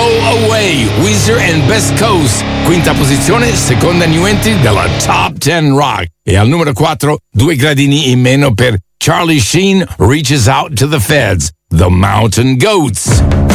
Away, Weezer and Best Coast. Quinta posizione, seconda new entry della Top 10 Rock. E al numero 4, 2 gradini in meno per Charlie Sheen, Reaches Out to the Feds, The Mountain Goats.